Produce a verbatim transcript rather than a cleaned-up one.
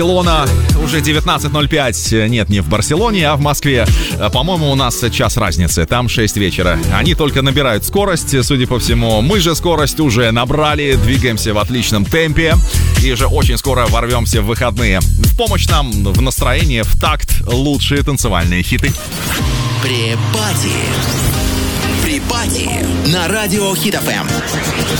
Барселона, уже девятнадцать ноль пять, нет, не в Барселоне, а в Москве. По-моему, у нас час разницы, там шесть вечера. Они только набирают скорость, судя по всему. Мы же скорость уже набрали, двигаемся в отличном темпе и же очень скоро ворвемся в выходные. В помощь нам в настроении, в такт лучшие танцевальные хиты. Припати. Припати на радио Хит эф эм.